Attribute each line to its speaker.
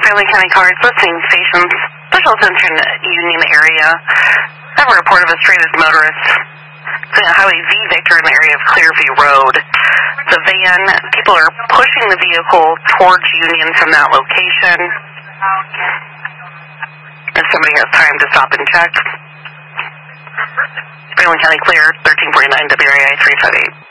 Speaker 1: Fairleigh County Cars listening stations. Special attention Union area. I have a report of a stranded motorist sitting on Highway V Victor in the area of Clearview Road. The van, people are pushing the vehicle towards Union from that location. If somebody has time to stop and check. Fairleigh County clear, 1349 WRAI 358.